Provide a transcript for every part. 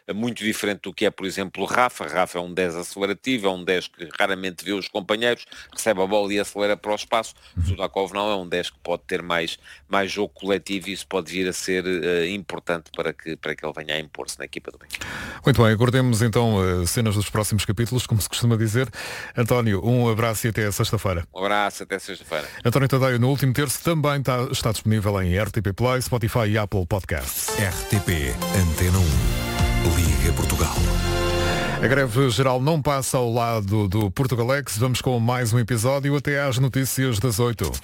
muito diferente do que é, por exemplo, o Rafa. Rafa é um 10 acelerativo, é um 10 que raramente vê os companheiros, recebe a bola e acelera para o espaço. O Sudakov não, é um 10 que pode ter mais jogo coletivo e isso pode vir a ser importante para que ele venha a impor-se na equipa do Benfica. Muito bem, aguardemos então cenas dos próximos capítulos, como se costuma dizer. António, um abraço e até sexta-feira. Um abraço, até sexta-feira. António Tadeio, no último terço, também está disponível em RTP Play, Spotify e Apple Podcasts. RTP Antena 1. Liga Portugal. A greve geral não passa ao lado do Portugalex. Vamos com mais um episódio até às notícias das 8.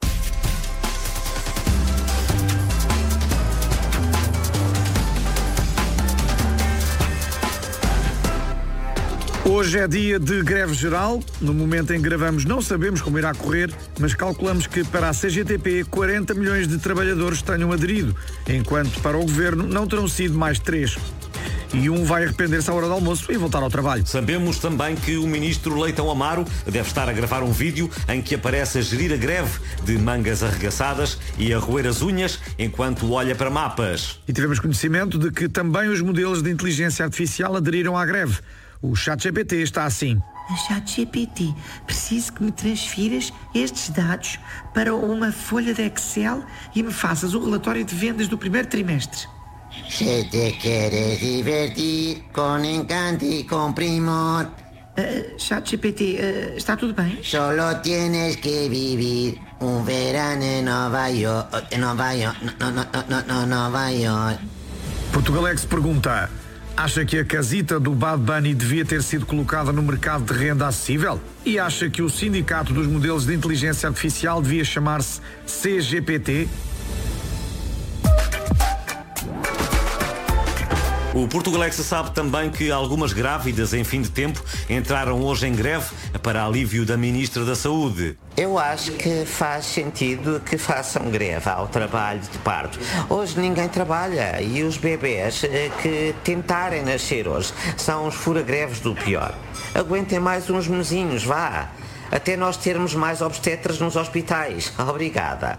Hoje é dia de greve geral. No momento em que gravamos não sabemos como irá correr, mas calculamos que para a CGTP 40 milhões de trabalhadores tenham aderido, enquanto para o Governo não terão sido mais 3. E um vai arrepender-se à hora do almoço e voltar ao trabalho. Sabemos também que o ministro Leitão Amaro deve estar a gravar um vídeo em que aparece a gerir a greve de mangas arregaçadas e a roer as unhas enquanto olha para mapas. E tivemos conhecimento de que também os modelos de inteligência artificial aderiram à greve. O ChatGPT está assim. ChatGPT, preciso que me transfiras estes dados para uma folha de Excel e me faças o relatório de vendas do primeiro trimestre. Se te queres divertir com encanto e com primor. ChatGPT, está tudo bem? Solo tienes que vivir um verano em Nova York. Nova York. Portugalex pergunta: acha que a casita do Bad Bunny devia ter sido colocada no mercado de renda acessível? E acha que o sindicato dos modelos de inteligência artificial devia chamar-se CGPT? O Portugalex sabe também que algumas grávidas em fim de tempo entraram hoje em greve para alívio da Ministra da Saúde. Eu acho que faz sentido que façam greve ao trabalho de parto. Hoje ninguém trabalha e os bebés que tentarem nascer hoje são os fura-greves do pior. Aguentem mais uns mesinhos, vá. Até nós termos mais obstetras nos hospitais. Obrigada.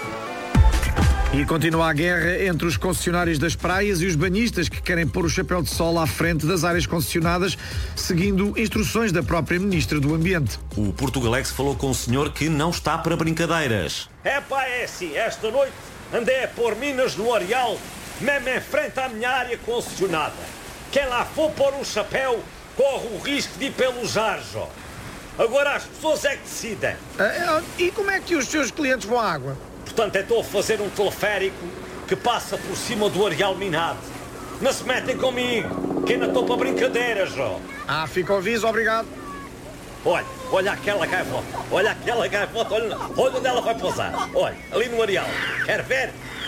E continua a guerra entre os concessionários das praias e os banhistas que querem pôr o chapéu de sol à frente das áreas concessionadas, seguindo instruções da própria Ministra do Ambiente. O Portugalex falou com o senhor que não está para brincadeiras. É assim, esta noite andei a pôr minas no areal, mesmo em frente à minha área concessionada. Quem lá for pôr um chapéu, corre o risco de ir pelos ares, ó. Agora as pessoas é que decidem. E como é que os seus clientes vão à água? Portanto, estou a fazer um teleférico que passa por cima do areal minado. Não se metem comigo, que ainda estou para brincadeiras, ó. Fica o aviso, obrigado. Olha aquela gaivota, olha onde ela vai pousar. Olha, ali no areal. Quer ver?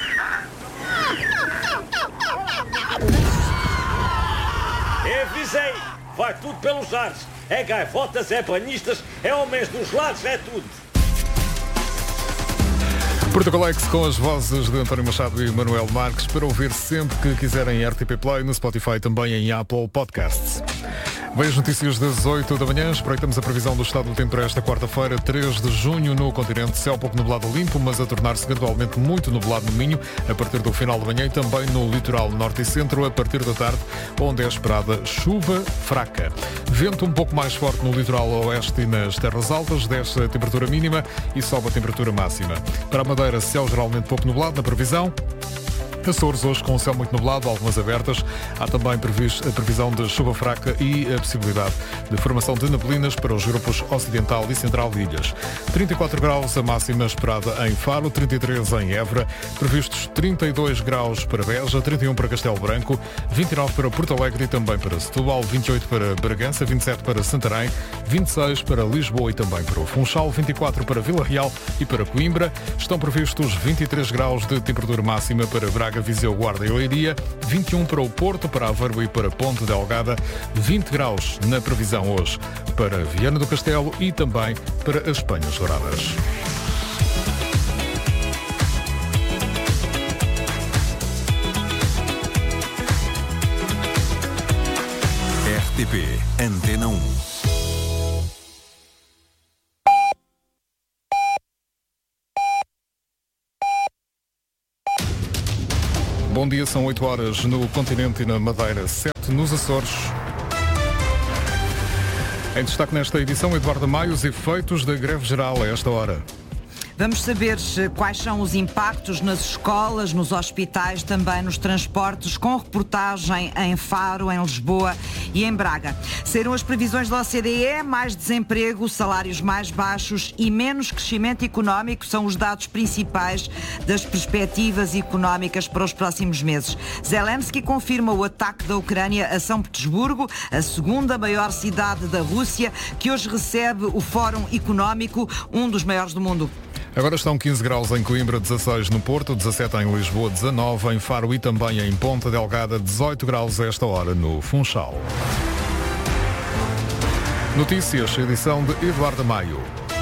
Eu avisei, vai tudo pelos ares. É gaivotas, é banhistas, é homens dos lados, é tudo. Portugalex com as vozes de António Machado e Manuel Marques para ouvir sempre que quiserem em RTP Play, no Spotify também em Apple Podcasts. Vem as notícias das 8 da manhã. Espreitamos a previsão do estado do tempo para esta quarta-feira, 3 de junho, no continente. Céu pouco nublado limpo, mas a tornar-se gradualmente muito nublado no Minho, a partir do final da manhã e também no litoral norte e centro, a partir da tarde, onde é esperada chuva fraca. Vento um pouco mais forte no litoral oeste e nas terras altas, desce a temperatura mínima e sobe a temperatura máxima. Para a Madeira, céu geralmente pouco nublado na previsão. Açores hoje com o céu muito nublado, algumas abertas. Há também a previsão de chuva fraca e a possibilidade de formação de neblinas para os grupos ocidental e central de ilhas. 34 graus a máxima esperada em Faro, 33 em Évora, previstos 32 graus para Beja, 31 para Castelo Branco, 29 para Porto Alegre e também para Setúbal, 28 para Bragança, 27 para Santarém, 26 para Lisboa e também para o Funchal, 24 para Vila Real e para Coimbra. Estão previstos 23 graus de temperatura máxima para Braga, Viseu, Guarda e Leiria, 21 para o Porto, para Aveiro e para Ponte Delgada, 20 graus na previsão hoje para Viana do Castelo e também para as Penhas Douradas. RTP Antena 1. Bom dia, são 8 horas no continente e na Madeira, 7 nos Açores. Em destaque nesta edição, Eduardo Maio, os efeitos da greve geral a esta hora. Vamos saber quais são os impactos nas escolas, nos hospitais, também nos transportes, com reportagem em Faro, em Lisboa e em Braga. Saíram as previsões da OCDE, mais desemprego, salários mais baixos e menos crescimento económico são os dados principais das perspectivas económicas para os próximos meses. Zelensky confirma o ataque da Ucrânia a São Petersburgo, a segunda maior cidade da Rússia, que hoje recebe o Fórum Económico, um dos maiores do mundo. Agora estão 15 graus em Coimbra, 16 no Porto, 17 em Lisboa, 19 em Faro e também em Ponta Delgada, 18 graus a esta hora no Funchal. Notícias, edição de Eduardo Maio.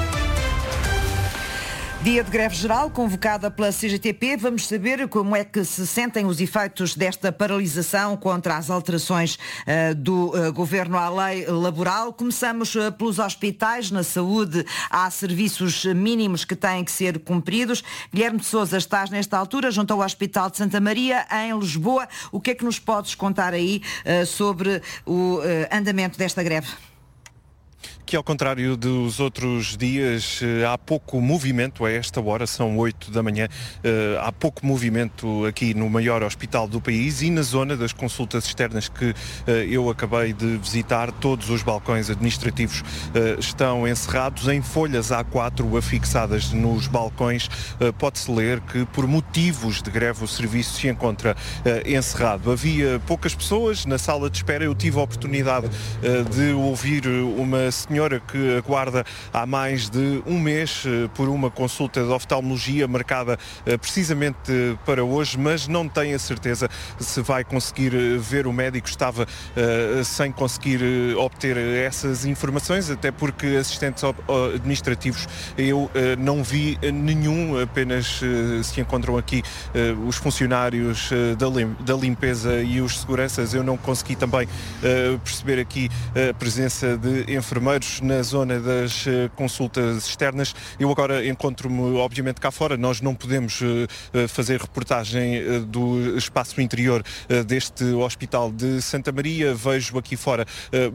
Dia de greve geral, convocada pela CGTP. Vamos saber como é que se sentem os efeitos desta paralisação contra as alterações do Governo à lei laboral. Começamos pelos hospitais. Na saúde há serviços mínimos que têm que ser cumpridos. Guilherme de Sousa, estás nesta altura junto ao Hospital de Santa Maria, em Lisboa. O que é que nos podes contar aí sobre o andamento desta greve? Que ao contrário dos outros dias, há pouco movimento a esta hora, são 8 da manhã, há pouco movimento aqui no maior hospital do país e na zona das consultas externas que eu acabei de visitar. Todos os balcões administrativos estão encerrados, em folhas A4 afixadas nos balcões. Pode-se ler que por motivos de greve o serviço se encontra encerrado. Havia poucas pessoas na sala de espera. Eu tive a oportunidade de ouvir uma senhora que aguarda há mais de um mês por uma consulta de oftalmologia marcada precisamente para hoje, mas não tem a certeza se vai conseguir ver o médico. Estava sem conseguir obter essas informações, até porque assistentes administrativos eu não vi nenhum, apenas se encontram aqui os funcionários da limpeza e os seguranças. Eu não consegui também perceber aqui a presença de enfermeiros na zona das consultas externas. Eu agora encontro-me obviamente cá fora. Nós não podemos fazer reportagem do espaço interior deste Hospital de Santa Maria. Vejo aqui fora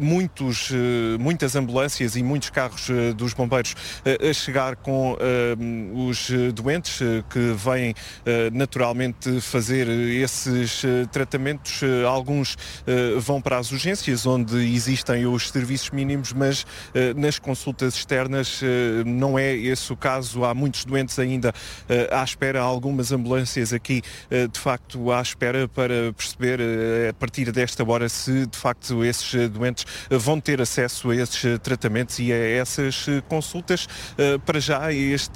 muitas ambulâncias e muitos carros dos bombeiros a chegar com os doentes que vêm naturalmente fazer esses tratamentos. Alguns vão para as urgências, onde existem os serviços mínimos, mas nas consultas externas não é esse o caso. Há muitos doentes ainda à espera, há algumas ambulâncias aqui de facto à espera para perceber a partir desta hora se de facto esses doentes vão ter acesso a esses tratamentos e a essas consultas. Para já é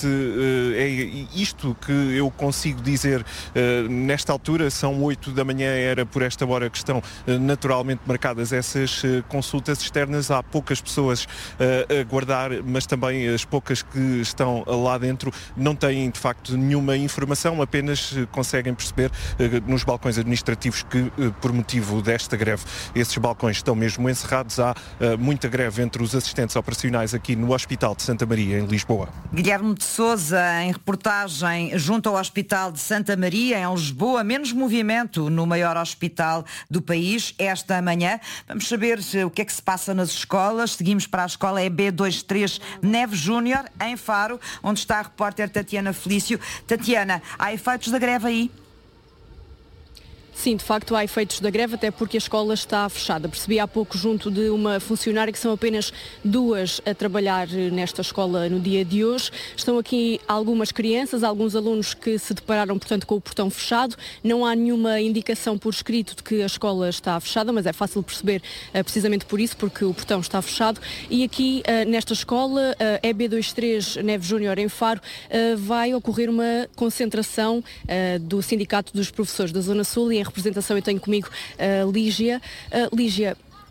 isto que eu consigo dizer nesta altura. São 8 da manhã, era por esta hora que estão naturalmente marcadas essas consultas externas. Há poucas pessoas a aguardar, mas também as poucas que estão lá dentro não têm de facto nenhuma informação, apenas conseguem perceber nos balcões administrativos que por motivo desta greve esses balcões estão mesmo encerrados. Há muita greve entre os assistentes operacionais aqui no Hospital de Santa Maria, em Lisboa. Guilherme de Sousa, em reportagem junto ao Hospital de Santa Maria, em Lisboa. Menos movimento no maior hospital do país esta manhã. Vamos saber o que é que se passa nas escolas. Seguimos para a escola EB23 Neves Júnior, em Faro, onde está a repórter Tatiana Felício. Tatiana, há efeitos da greve aí? Sim, de facto há efeitos da greve, até porque a escola está fechada. Percebi há pouco junto de uma funcionária que são apenas 2 a trabalhar nesta escola no dia de hoje. Estão aqui algumas crianças, alguns alunos que se depararam, portanto, com o portão fechado. Não há nenhuma indicação por escrito de que a escola está fechada, mas é fácil perceber precisamente por isso, porque o portão está fechado. E aqui nesta escola, EB23 Neves Júnior, em Faro, vai ocorrer uma concentração do Sindicato dos Professores da Zona Sul, e em representação eu tenho comigo Lígia. Lígia,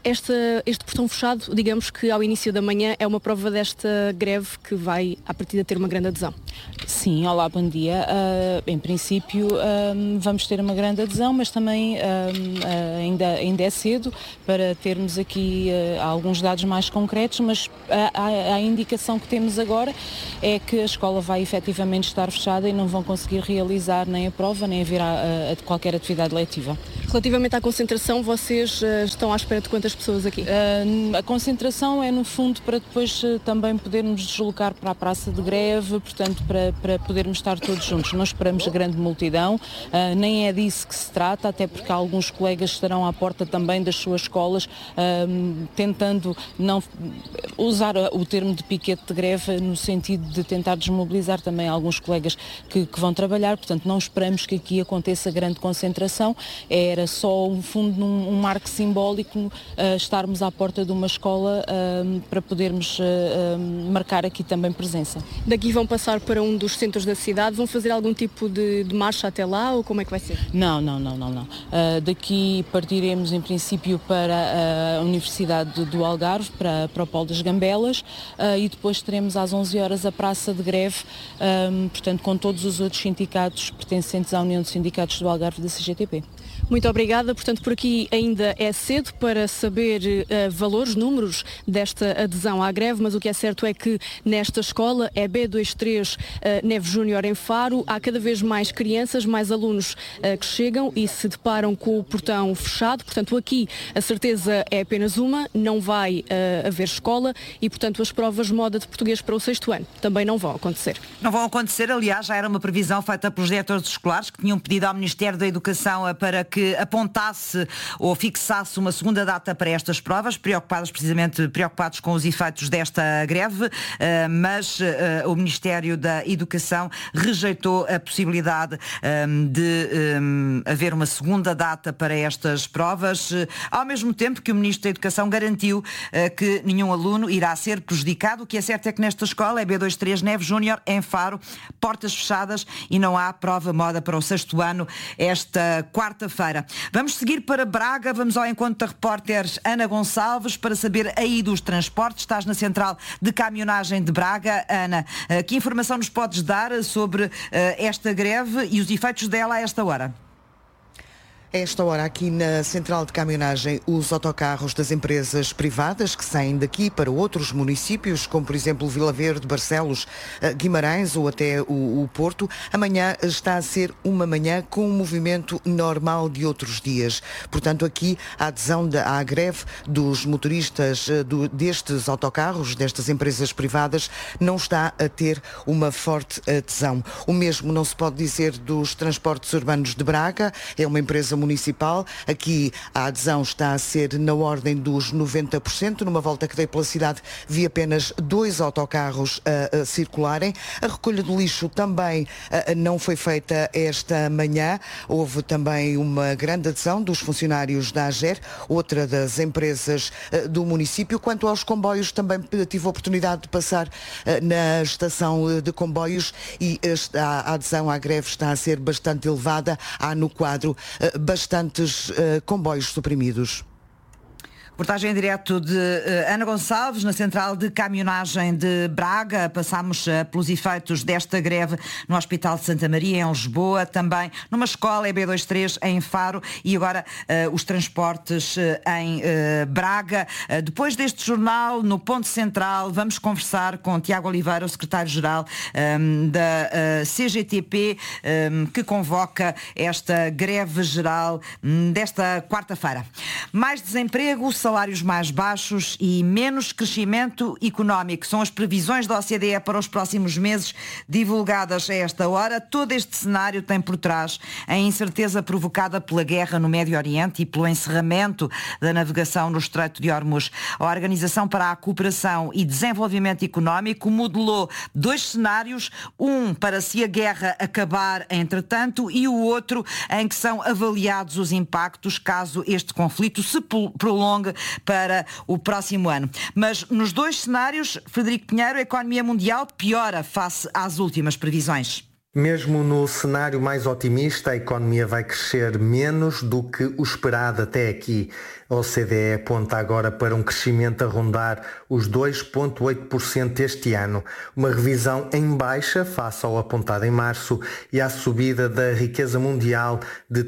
Este portão fechado, digamos que ao início da manhã, é uma prova desta greve que vai, à partida, ter uma grande adesão. Sim, olá, bom dia. Em princípio vamos ter uma grande adesão, mas também ainda é cedo para termos aqui alguns dados mais concretos, mas a indicação que temos agora é que a escola vai efetivamente estar fechada e não vão conseguir realizar nem a prova, nem haver qualquer atividade letiva. Relativamente à concentração, vocês estão à espera de quantas pessoas aqui? A concentração é, no fundo, para depois também podermos deslocar para a praça de greve, portanto, para podermos estar todos juntos. Não esperamos grande multidão, nem é disso que se trata, até porque alguns colegas estarão à porta também das suas escolas, tentando não usar o termo de piquete de greve no sentido de tentar desmobilizar também alguns colegas que vão trabalhar, portanto, não esperamos que aqui aconteça grande concentração, era só, no fundo, um marco simbólico estarmos à porta de uma escola para podermos marcar aqui também presença. Daqui vão passar para um dos centros da cidade, vão fazer algum tipo de marcha até lá ou como é que vai ser? Não. Daqui partiremos em princípio para a Universidade do Algarve, para o Polo das Gambelas, e depois teremos às 11 horas a praça de greve, portanto com todos os outros sindicatos pertencentes à União dos Sindicatos do Algarve da CGTP. Muito obrigada. Portanto, por aqui ainda é cedo para saber valores, números desta adesão à greve, mas o que é certo é que nesta escola, é B23 Neves Júnior em Faro, há cada vez mais crianças, mais alunos que chegam e se deparam com o portão fechado. Portanto, aqui a certeza é apenas uma, não vai haver escola e, portanto, as provas moda de português para o 6º ano também não vão acontecer. Não vão acontecer, aliás, já era uma previsão feita pelos diretores escolares que tinham pedido ao Ministério da Educação para que apontasse ou fixasse uma segunda data para estas provas, preocupados com os efeitos desta greve, mas o Ministério da Educação rejeitou a possibilidade de haver uma segunda data para estas provas, ao mesmo tempo que o Ministro da Educação garantiu que nenhum aluno irá ser prejudicado. O que é certo é que nesta escola, é B23 Neves Júnior, em Faro, portas fechadas e não há prova moda para o 6º ano esta quarta-feira. Vamos seguir para Braga, vamos ao encontro da repórter Ana Gonçalves para saber aí dos transportes. Estás na central de caminhonagem de Braga. Ana, que informação nos podes dar sobre esta greve e os efeitos dela a esta hora? A esta hora, aqui na central de caminhonagem, os autocarros das empresas privadas que saem daqui para outros municípios, como por exemplo Vila Verde, Barcelos, Guimarães ou até o Porto, amanhã está a ser uma manhã com um movimento normal de outros dias. Portanto, aqui a adesão à greve dos motoristas destes autocarros, destas empresas privadas, não está a ter uma forte adesão. O mesmo não se pode dizer dos transportes urbanos de Braga, é uma empresa municipal. Aqui a adesão está a ser na ordem dos 90%. Numa volta que dei pela cidade vi apenas 2 autocarros a circularem. A recolha do lixo também não foi feita esta manhã. Houve também uma grande adesão dos funcionários da AGER, outra das empresas do município. Quanto aos comboios, também tive a oportunidade de passar na estação de comboios e a adesão à greve está a ser bastante elevada. Há no quadro bastantes comboios suprimidos. Reportagem em direto de Ana Gonçalves, na central de caminhonagem de Braga. Passámos pelos efeitos desta greve no Hospital de Santa Maria, em Lisboa, também numa escola, B23 em Faro, e agora os transportes em Braga. Depois deste jornal, no Ponto Central, vamos conversar com Tiago Oliveira, o secretário-geral da CGTP, que convoca esta greve geral desta quarta-feira. Mais desemprego, salários mais baixos e menos crescimento económico. São as previsões da OCDE para os próximos meses, divulgadas a esta hora. Todo este cenário tem por trás a incerteza provocada pela guerra no Médio Oriente e pelo encerramento da navegação no Estreito de Hormuz. A Organização para a Cooperação e Desenvolvimento Económico modelou 2 cenários, um para se a guerra acabar entretanto e o outro em que são avaliados os impactos caso este conflito se prolongue para o próximo ano. Mas nos 2 cenários, Frederico Pinheiro, a economia mundial piora face às últimas previsões. Mesmo no cenário mais otimista, a economia vai crescer menos do que o esperado até aqui. A OCDE aponta agora para um crescimento a rondar os 2,8% este ano, uma revisão em baixa face ao apontado em março e à subida da riqueza mundial de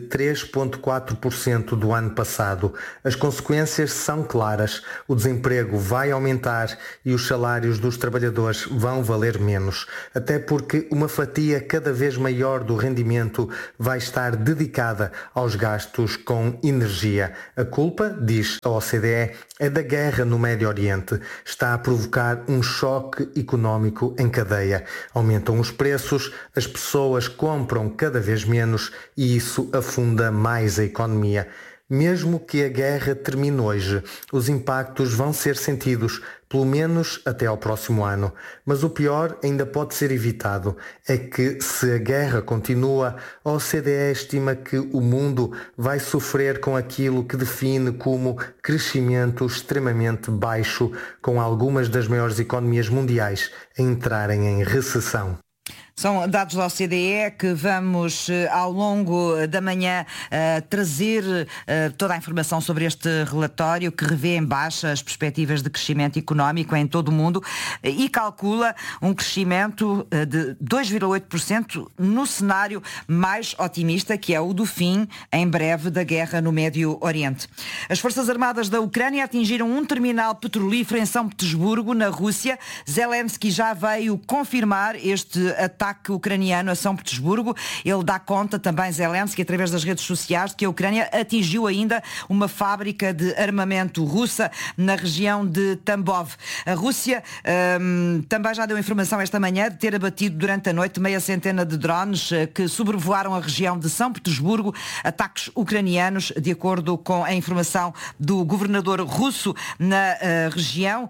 3,4% do ano passado. As consequências são claras. O desemprego vai aumentar e os salários dos trabalhadores vão valer menos, até porque uma fatia cada vez maior do rendimento vai estar dedicada aos gastos com energia. A culpa, diz a OCDE, é da guerra no Médio Oriente. Está a provocar um choque económico em cadeia. Aumentam os preços, as pessoas compram cada vez menos e isso afunda mais a economia. Mesmo que a guerra termine hoje, os impactos vão ser sentidos, pelo menos até ao próximo ano. Mas o pior ainda pode ser evitado. É que, se a guerra continua, a OCDE estima que o mundo vai sofrer com aquilo que define como crescimento extremamente baixo, com algumas das maiores economias mundiais a entrarem em recessão. São dados da OCDE que vamos, ao longo da manhã, trazer toda a informação sobre este relatório que revê em baixa as perspectivas de crescimento económico em todo o mundo e calcula um crescimento de 2,8% no cenário mais otimista, que é o do fim, em breve, da guerra no Médio Oriente. As Forças Armadas da Ucrânia atingiram um terminal petrolífero em São Petersburgo, na Rússia. Zelensky já veio confirmar este ataque ucraniano a São Petersburgo. Ele dá conta também, Zelensky, através das redes sociais, de que a Ucrânia atingiu ainda uma fábrica de armamento russa na região de Tambov. A Rússia também já deu informação esta manhã de ter abatido durante a noite meia centena de drones que sobrevoaram a região de São Petersburgo, ataques ucranianos, de acordo com a informação do governador russo na região.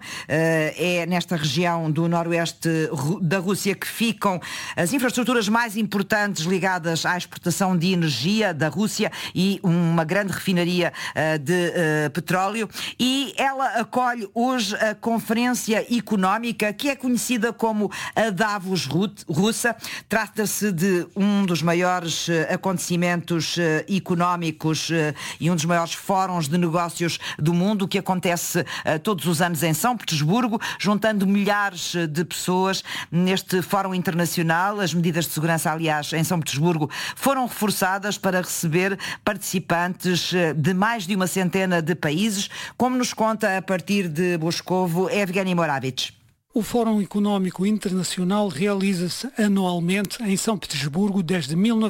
É nesta região do noroeste da Rússia que ficam as infraestruturas mais importantes ligadas à exportação de energia da Rússia e uma grande refinaria de petróleo. E ela acolhe hoje a Conferência Económica, que é conhecida como a Davos russa. Trata-se de um dos maiores acontecimentos económicos e um dos maiores fóruns de negócios do mundo, que acontece todos os anos em São Petersburgo, juntando milhares de pessoas neste fórum internacional. As medidas de segurança, aliás, em São Petersburgo foram reforçadas para receber participantes de mais de uma centena de países, como nos conta a partir de Moscovo Evgeny Moravich. O Fórum Económico Internacional realiza-se anualmente em São Petersburgo desde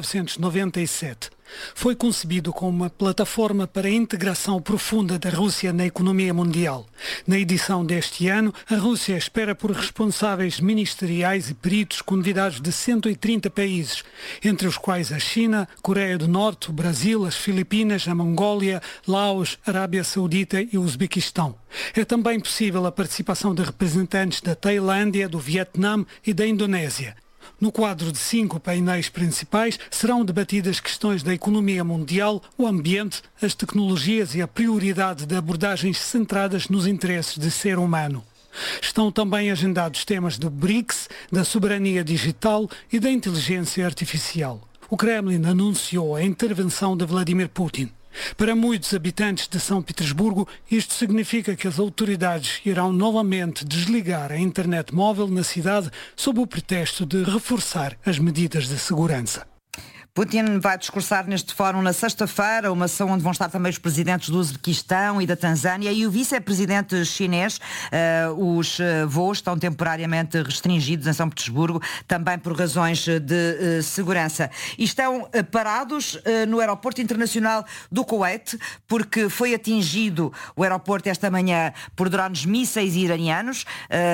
1997. Foi concebido como uma plataforma para a integração profunda da Rússia na economia mundial. Na edição deste ano, a Rússia espera por responsáveis ministeriais e peritos convidados de 130 países, entre os quais a China, Coreia do Norte, o Brasil, as Filipinas, a Mongólia, Laos, Arábia Saudita e o Uzbequistão. É também possível a participação de representantes da Tailândia, do Vietnã e da Indonésia. No quadro de 5 painéis principais serão debatidas questões da economia mundial, o ambiente, as tecnologias e a prioridade de abordagens centradas nos interesses do ser humano. Estão também agendados temas do BRICS, da soberania digital e da inteligência artificial. O Kremlin anunciou a intervenção de Vladimir Putin. Para muitos habitantes de São Petersburgo, isto significa que as autoridades irão novamente desligar a internet móvel na cidade sob o pretexto de reforçar as medidas de segurança. Putin vai discursar neste fórum na sexta-feira, uma sessão onde vão estar também os presidentes do Uzbequistão e da Tanzânia e o vice-presidente chinês. Os voos estão temporariamente restringidos em São Petersburgo, também por razões de segurança. E estão parados no aeroporto internacional do Kuwait, porque foi atingido o aeroporto esta manhã por drones mísseis iranianos,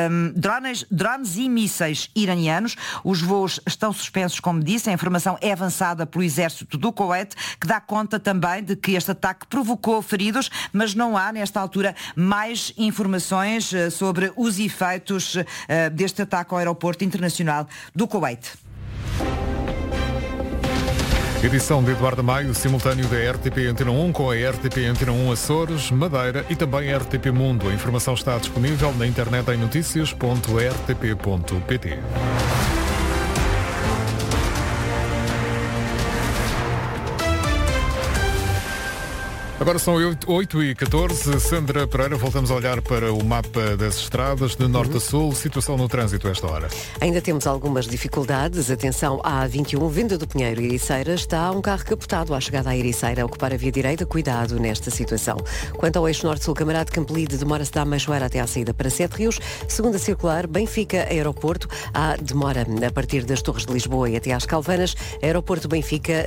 drones e mísseis iranianos. Os voos estão suspensos, como disse, a informação é avançada pelo exército do Kuwait, que dá conta também de que este ataque provocou feridos, mas não há, nesta altura, mais informações sobre os efeitos deste ataque ao aeroporto internacional do Kuwait. Edição de Eduardo Maio, simultâneo da RTP Antena 1 com a RTP Antena 1 Açores, Madeira e também a RTP Mundo. A informação está disponível na internet em noticias.rtp.pt. Agora são 8h14. Sandra Pereira, voltamos a olhar para o mapa das estradas de norte a sul. Situação no trânsito a esta hora. Ainda temos algumas dificuldades. Atenção à A21, Venda do Pinheiro e Ericeira. Está um carro capotado à chegada à Ericeira a ocupar a via direita. Cuidado nesta situação. Quanto ao eixo norte-sul, Camarade Campolide, demora-se da Machoeira até à saída para Sete Rios. Segunda circular, Benfica, Aeroporto. Há demora a partir das Torres de Lisboa e até às Calvanas. Aeroporto Benfica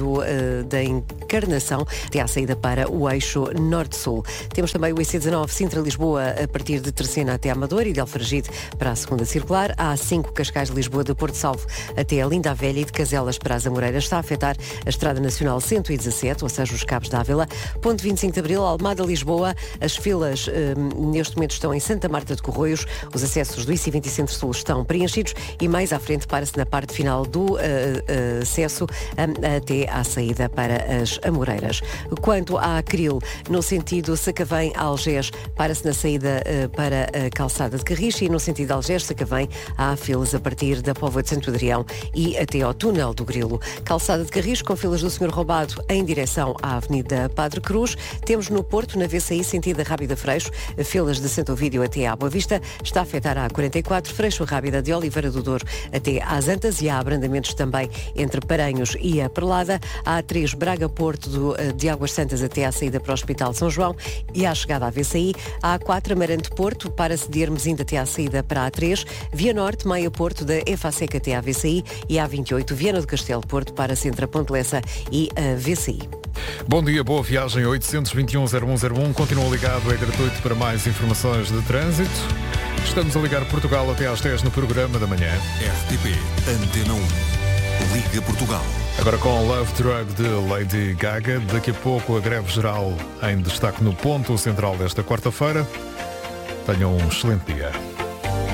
da Encarnação até à saída para o eixo norte-sul. Temos também o IC19 Sintra-Lisboa a partir de Terceira até Amador e de Alfragide para a segunda circular. A A5 Cascais-Lisboa de Porto Salvo até a Linda a Velha e de Caselas para as Amoreiras. Está a afetar a Estrada Nacional 117, ou seja, os Cabos de Ávila. Ponto 25 de Abril, Almada-Lisboa. As filas neste momento estão em Santa Marta de Corroios. Os acessos do IC20 Centro-Sul estão preenchidos e mais à frente para-se na parte final do acesso até à saída para as Amoreiras. Quanto à Acril, no sentido Sacavém a Algés, para-se na saída para a calçada de Carris, e no sentido Algés-Sacavém há filas a partir da Póvoa de Santo Adrião e até ao túnel do Grilo. Calçada de Carris com filas do Senhor Roubado em direção à Avenida Padre Cruz. Temos no Porto, na VCI, sentido Rábida Freixo, filas de Santo Ovídio até à Boa Vista. Está a afetar a A44, Freixo Rábida de Oliveira do Douro até às Antas, e há abrandamentos também entre Paranhos e a Perlada. A A3 Braga-Porto de Águas Santas até à saída para o Hospital São João e à chegada à VCI. A A4 Amarante-Porto para-se de Hermesinde até à saída para a A3. Via Norte Maia-Porto da EFASEC até à VCI e a A28 Viana do Castelo-Porto para-se entre a Ponte Lessa e a VCI. Bom dia, boa viagem. 821-0101. Continua ligado, é gratuito para mais informações de trânsito. Estamos a ligar Portugal até às 10 no programa da manhã. RTP Antena 1. Liga Portugal. Agora com Love Drug de Lady Gaga. Daqui a pouco a greve geral em destaque no ponto central desta quarta-feira. Tenham um excelente dia.